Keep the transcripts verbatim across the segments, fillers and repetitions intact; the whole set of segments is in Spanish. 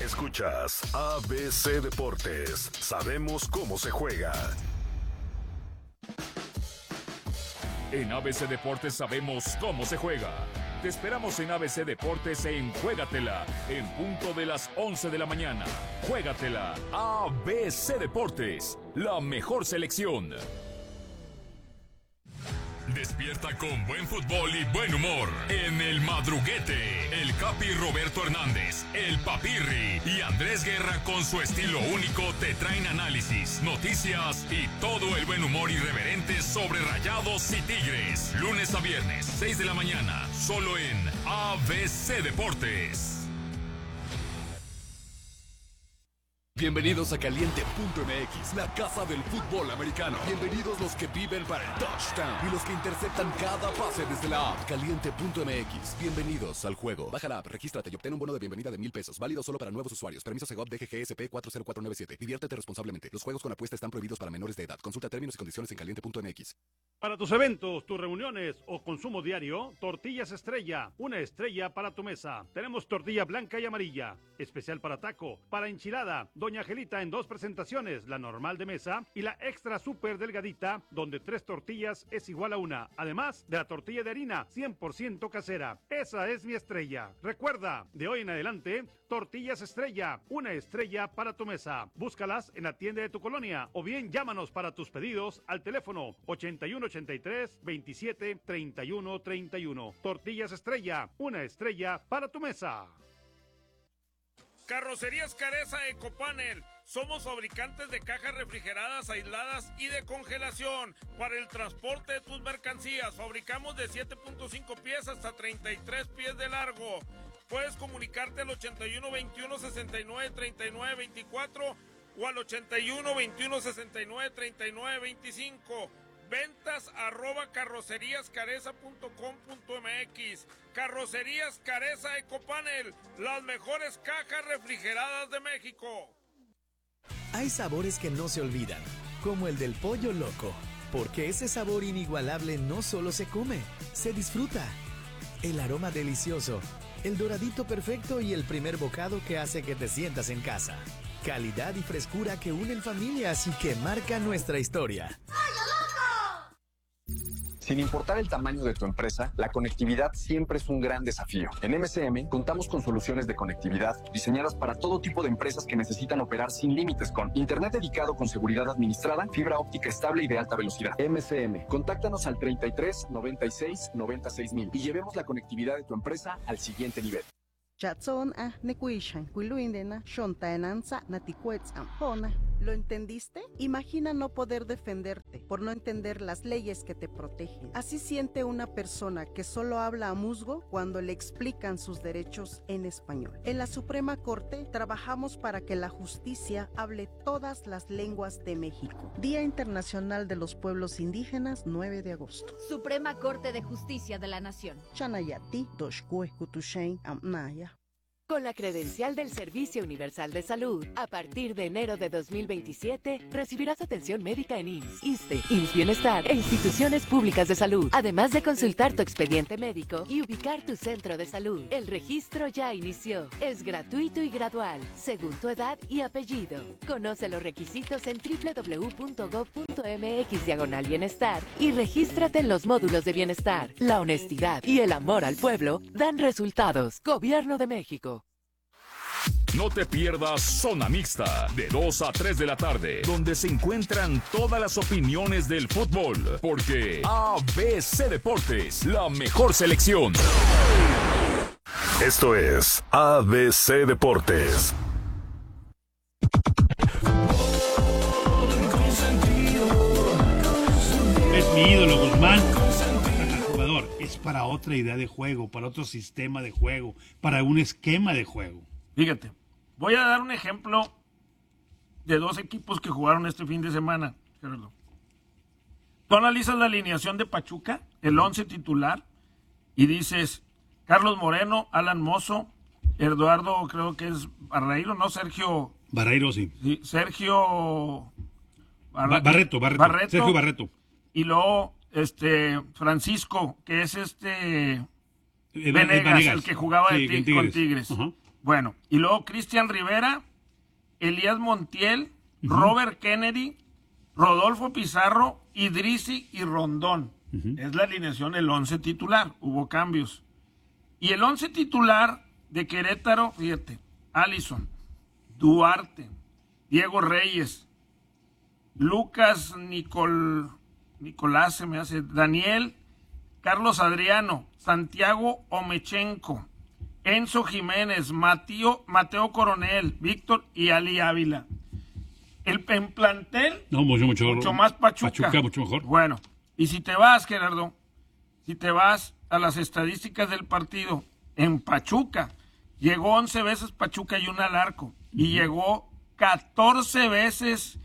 Escuchas A B C Deportes. Sabemos cómo se juega. En A B C Deportes sabemos cómo se juega. Te esperamos en A B C Deportes en Juégatela, en punto de las once de la mañana. Juégatela, A B C Deportes, la mejor selección. Despierta con buen fútbol y buen humor. En El Madruguete, el Capi Roberto Hernández, el Papirri y Andrés Guerra con su estilo único te traen análisis, noticias y todo el buen humor irreverente sobre Rayados y Tigres. Lunes a viernes, seis de la mañana, solo en A B C Deportes. Bienvenidos a Caliente punto M X, la casa del fútbol americano. Bienvenidos los que viven para el touchdown y los que interceptan cada pase desde la app. Caliente punto M X, bienvenidos al juego. Baja la app, regístrate y obtén un bono de bienvenida de mil pesos. Válido solo para nuevos usuarios. Permiso Segov D G G S P cuatro cero cuatro nueve siete. Diviértete responsablemente. Los juegos con apuesta están prohibidos para menores de edad. Consulta términos y condiciones en Caliente punto M X. Para tus eventos, tus reuniones o consumo diario, Tortillas Estrella, una estrella para tu mesa. Tenemos tortilla blanca y amarilla, especial para taco, para enchilada, Doña Angelita en dos presentaciones, la normal de mesa y la extra super delgadita, donde tres tortillas es igual a una, además de la tortilla de harina, cien por ciento casera. Esa es mi estrella. Recuerda, de hoy en adelante, Tortillas Estrella, una estrella para tu mesa. Búscalas en la tienda de tu colonia o bien llámanos para tus pedidos al teléfono ochenta y uno ochenta y tres veintisiete treinta y uno treinta y uno. Tortillas Estrella, una estrella para tu mesa. Carrocerías Careza Ecopanel. Somos fabricantes de cajas refrigeradas, aisladas y de congelación para el transporte de tus mercancías. Fabricamos de siete punto cinco pies hasta treinta y tres pies de largo. Puedes comunicarte al ochenta y uno veintiuno sesenta y nueve treinta y nueve veinticuatro o al ochenta y uno veintiuno sesenta y nueve treinta y nueve veinticinco. Ventas arroba carroceríascareza punto com punto M X. Carrocerías Careza Ecopanel, las mejores cajas refrigeradas de México. Hay sabores que no se olvidan, como el del pollo loco, porque ese sabor inigualable no solo se come, se disfruta. El aroma delicioso, el doradito perfecto y el primer bocado que hace que te sientas en casa. Calidad y frescura que unen familias y que marcan nuestra historia. Sin importar el tamaño de tu empresa, la conectividad siempre es un gran desafío. En M C M contamos con soluciones de conectividad diseñadas para todo tipo de empresas que necesitan operar sin límites con internet dedicado con seguridad administrada, fibra óptica estable y de alta velocidad. M C M, contáctanos al treinta y tres noventa y seis noventa y seis mil y llevemos la conectividad de tu empresa al siguiente nivel. ¿Lo entendiste? Imagina no poder defenderte por no entender las leyes que te protegen. Así siente una persona que solo habla a musgo cuando le explican sus derechos en español. En la Suprema Corte trabajamos para que la justicia hable todas las lenguas de México. Día Internacional de los Pueblos Indígenas, nueve de agosto. Suprema Corte de Justicia de la Nación. Chanayati, Doshkue, Kutushain, Amnaya. Con la credencial del Servicio Universal de Salud, a partir de enero de dos mil veintisiete, recibirás atención médica en I M S S, ISSSTE, I M S S Bienestar e instituciones públicas de salud, además de consultar tu expediente médico y ubicar tu centro de salud. El registro ya inició. Es gratuito y gradual, según tu edad y apellido. Conoce los requisitos en doble u doble u doble u punto gob punto m x diagonal bienestar y regístrate en los módulos de bienestar. La honestidad y el amor al pueblo dan resultados. Gobierno de México. No te pierdas Zona Mixta, de dos a tres de la tarde, donde se encuentran todas las opiniones del fútbol, porque A B C Deportes, la mejor selección. Esto es A B C Deportes. Es mi ídolo, Guzmán. Jugador, es para otra idea de juego, para otro sistema de juego, para un esquema de juego. Fíjate, voy a dar un ejemplo de dos equipos que jugaron este fin de semana, Gerardo. Tú analizas la alineación de Pachuca, el once titular, y dices, Carlos Moreno, Alan Mozo, Eduardo, creo que es Barreiro, ¿no? Sergio... Barreiro, sí. sí Sergio... Barra, Barreto, Barreto, Barreto. Sergio Barreto. Y luego, este, Francisco, que es este... Eh, Venegas, Venegas, el que jugaba sí, de tig- Tigres. con Tigres. Uh-huh. Bueno, y luego Cristian Rivera, Elías Montiel, uh-huh. Robert Kennedy, Rodolfo Pizarro, Idrisi y Rondón. Uh-huh. Es la alineación, el once titular. Hubo cambios. Y el once titular de Querétaro, fíjate, Allison, Duarte, Diego Reyes, Lucas Nicol, Nicolás, se me hace, Daniel, Carlos Adriano, Santiago Omechenko, Enzo Jiménez, Mateo, Mateo Coronel, Víctor y Ali Ávila. El en plantel, no, mucho, mucho, mucho más Pachuca. Pachuca, mucho mejor. Bueno, y si te vas, Gerardo, si te vas a las estadísticas del partido, en Pachuca, llegó once veces Pachuca y una al arco. Uh-huh. Y llegó catorce veces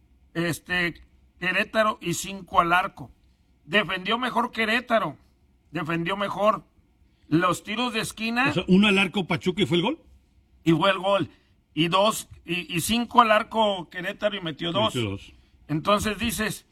este, Querétaro y cinco al arco. Defendió mejor Querétaro, defendió mejor. Los tiros de esquina. O sea, uno al arco Pachuca y fue el gol. Y fue el gol. Y dos, y, y cinco al arco Querétaro y metió dos. metió dos. Entonces dices,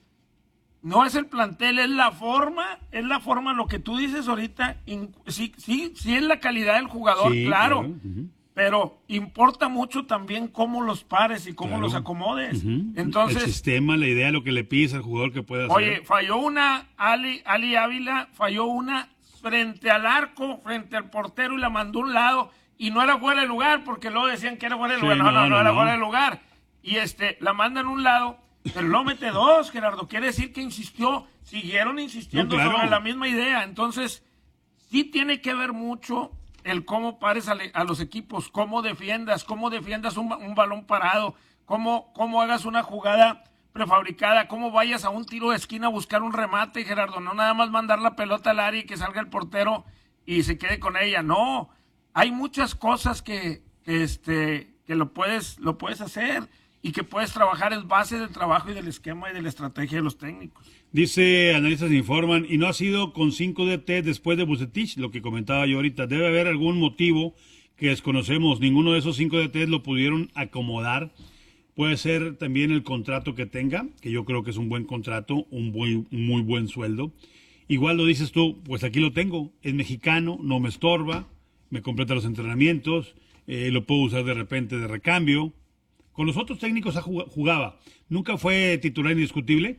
no es el plantel, es la forma, es la forma, lo que tú dices ahorita, in, sí, sí, sí es la calidad del jugador, sí, claro. claro. Uh-huh. Pero importa mucho también cómo los pares y cómo claro. los acomodes. Uh-huh. Entonces, el sistema, la idea, lo que le pides al jugador que pueda hacer. Oye, falló una, Ali, Ali Ávila, falló una frente al arco, frente al portero y la mandó a un lado y no era fuera de lugar porque luego decían que era fuera de lugar. Sí, no, no, no, no, no era no. fuera de lugar. Y este, la mandan a un lado, pero luego mete dos, Gerardo. Quiere decir que insistió, siguieron insistiendo no, claro. sobre la misma idea. Entonces, sí tiene que ver mucho el cómo pares a, le, a los equipos, cómo defiendas, cómo defiendas un, un balón parado, cómo, cómo hagas una jugada prefabricada, cómo vayas a un tiro de esquina a buscar un remate, Gerardo, no nada más mandar la pelota al área y que salga el portero y se quede con ella, no, hay muchas cosas que, que este, que lo puedes, lo puedes hacer y que puedes trabajar, es base del trabajo y del esquema y de la estrategia de los técnicos. Dice, analistas informan, y no ha sido con cinco D T después de Vucetich, lo que comentaba yo ahorita, debe haber algún motivo que desconocemos, ninguno de esos cinco D T lo pudieron acomodar. Puede ser también el contrato que tenga, que yo creo que es un buen contrato, un buen, muy buen sueldo. Igual lo dices tú, pues aquí lo tengo, es mexicano, no me estorba, me completa los entrenamientos, eh, lo puedo usar de repente de recambio. Con los otros técnicos jugaba, nunca fue titular indiscutible,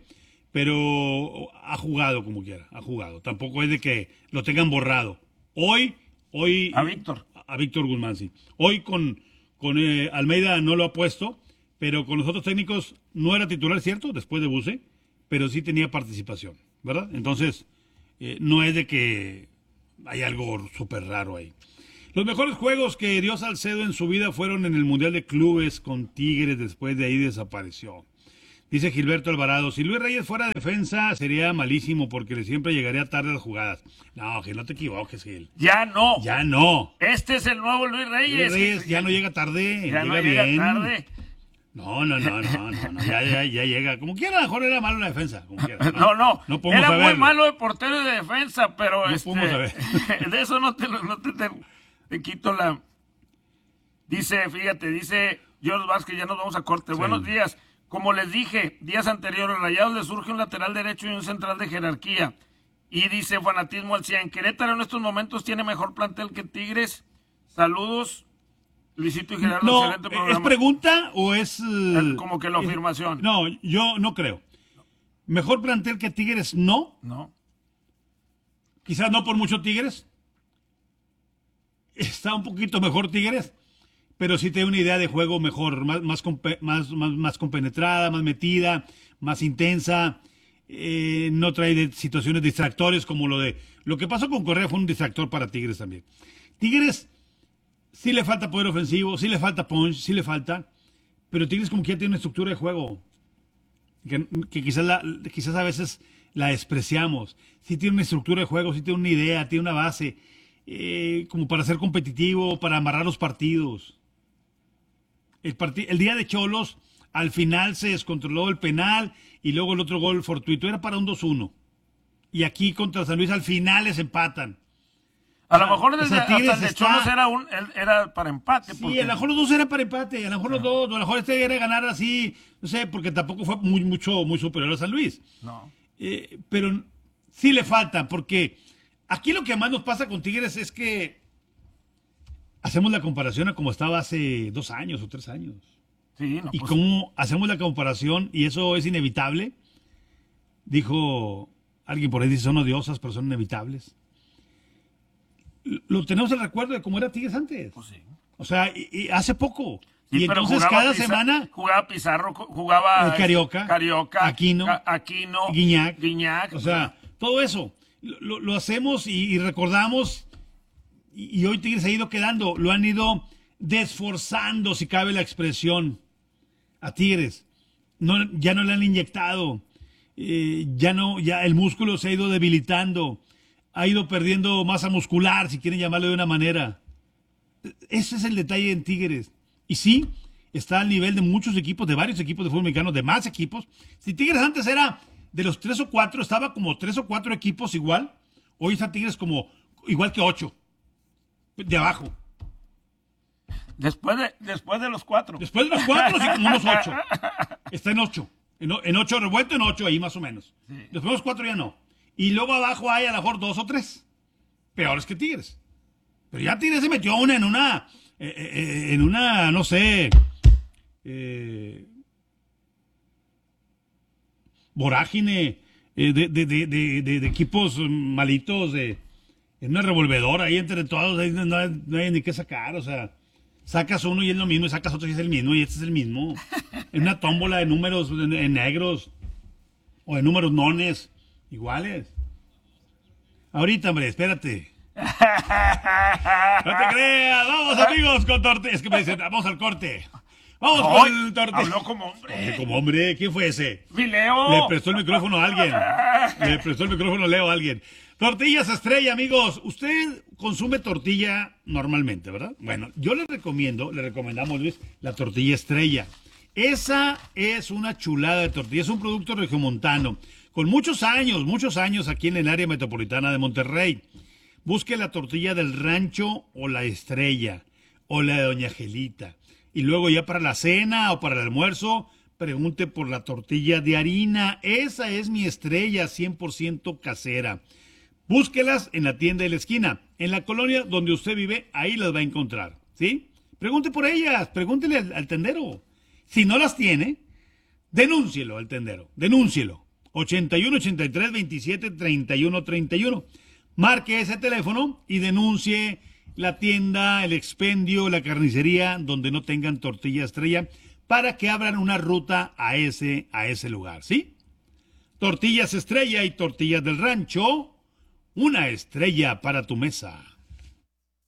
pero ha jugado como quiera, ha jugado. Tampoco es de que lo tengan borrado. Hoy, hoy... A Víctor. A, a Víctor Guzmán, sí. Hoy con, con eh, Almeida no lo ha puesto, pero con los otros técnicos no era titular, ¿cierto? Después de Buce, pero sí tenía participación, ¿verdad? Entonces, eh, no es de que hay algo súper raro ahí. Los mejores juegos que dio Salcedo en su vida fueron en el Mundial de Clubes con Tigres, después de ahí desapareció. Dice Gilberto Alvarado, si Luis Reyes fuera defensa sería malísimo porque siempre llegaría tarde a las jugadas. No, Gil, no te equivoques, Gil. Ya no. Ya no. Este es el nuevo Luis Reyes. Luis Reyes ya no llega tarde, ya llega no bien. llega tarde. No, no, no, no, no, no. Ya, ya, ya llega. Como quiera, a lo mejor era malo la defensa. Como quiera, no, no. no, no era saberlo. Muy malo de portero y de defensa, pero no este, podemos saber. de eso no te, no te, te, te quito la... Dice, fíjate, dice George Vázquez, ya nos vamos a corte. Sí. Buenos días. Como les dije, días anteriores, Rayados le surge un lateral derecho y un central de jerarquía. Y dice, fanatismo al cien. Querétaro en estos momentos tiene mejor plantel que Tigres. Saludos. Luisito y Gerardo, no, excelente programa. ¿Es pregunta o es...? Uh, como que la afirmación. No, yo no creo. ¿Mejor plantel que Tigres? No. No. Quizás no por mucho Tigres. Está un poquito mejor Tigres, pero sí tiene una idea de juego mejor, más, más, más, más, más compenetrada, más metida, más intensa. Eh, no trae de situaciones distractores como lo de... Lo que pasó con Correa fue un distractor para Tigres también. Tigres... Sí le falta poder ofensivo, sí le falta punch, sí le falta, pero Tigres como que ya tiene una estructura de juego que, que quizás, la, quizás a veces la despreciamos. Sí tiene una estructura de juego, sí tiene una idea, tiene una base, eh, como para ser competitivo, para amarrar los partidos. El, part- el día de Cholos, al final se descontroló el penal y luego el otro gol fortuito, era para un dos uno. Y aquí contra San Luis al final les empatan. A lo mejor desde, o sea, hasta el de Cholos está... era, un, era para empate. Sí, porque... a lo mejor los dos eran para empate, a lo mejor no. los dos, a lo mejor este era ganar así, no sé, porque tampoco fue muy, mucho, muy superior a San Luis. No. Eh, pero sí le falta, porque aquí lo que más nos pasa con Tigres es que hacemos la comparación a como estaba hace dos años o tres años. Sí, no, y pues, cómo hacemos la comparación, y eso es inevitable. Dijo alguien por ahí, dice, son odiosas, pero son inevitables. Lo tenemos el recuerdo de cómo era Tigres antes. Pues sí. O sea, y, y hace poco. Sí, y entonces cada Pizarro, semana jugaba Pizarro, jugaba el Carioca, Carioca Aquino, Aquino, Guiñac, Guiñac. O sea, todo eso lo, lo hacemos y, y recordamos, y, y hoy Tigres ha ido quedando, lo han ido desforzando, si cabe la expresión, a Tigres. No, ya no le han inyectado, eh, ya no, ya el músculo se ha ido debilitando, ha ido perdiendo masa muscular, si quieren llamarlo de una manera. Ese es el detalle en Tigres. Y sí, está al nivel de muchos equipos, de varios equipos de fútbol mexicano, de más equipos. Si Tigres antes era de los tres o cuatro, estaba como tres o cuatro equipos igual, hoy está Tigres como igual que ocho, de abajo. Después de, después de los cuatro. Después de los cuatro, sí, como unos ocho. Está en ocho. En, en ocho revuelto, en ocho ahí más o menos. Sí. Después de los cuatro ya no. Y luego abajo hay a lo mejor dos o tres. Peores que Tigres. Pero ya Tigres se metió una en una, eh, eh, en una, no sé, eh, vorágine eh, de, de, de, de, de equipos malitos, de, en una revolvedora ahí entre todos, ahí no, no, hay, no hay ni qué sacar, o sea, sacas uno y es lo mismo, y sacas otro y es el mismo, y este es el mismo. En una tómbola de números en, en negros, o de números nones, iguales. Ahorita, hombre, espérate. No te creas, vamos amigos con tortillas. Es que me dicen, vamos al corte. Vamos no, con el torte. Habló como hombre. Eh, como hombre, ¿quién fue ese? Mi Leo. Le prestó el micrófono a alguien. Le prestó el micrófono a Leo a alguien. Tortillas Estrella, amigos. Usted consume tortilla normalmente, ¿verdad? Bueno, yo le recomiendo, le recomendamos, Luis, la tortilla Estrella. Esa es una chulada de tortilla. Es un producto regiomontano con muchos años, muchos años aquí en el área metropolitana de Monterrey. Busque la tortilla del rancho o la Estrella o la de Doña Angelita. Y luego ya para la cena o para el almuerzo, pregunte por la tortilla de harina. Esa es mi Estrella, cien por ciento casera. Búsquelas en la tienda de la esquina. En la colonia donde usted vive, ahí las va a encontrar. ¿Sí? Pregunte por ellas, pregúntele al, al tendero. Si no las tiene, denúncielo al tendero. Denúncielo. ochenta y uno, ochenta y tres, veintisiete, treinta y uno, treinta y uno. Marque ese teléfono y denuncie la tienda, el expendio, la carnicería donde no tengan tortilla Estrella para que abran una ruta a ese, a ese lugar, ¿sí? Tortillas Estrella y tortillas del rancho, una estrella para tu mesa.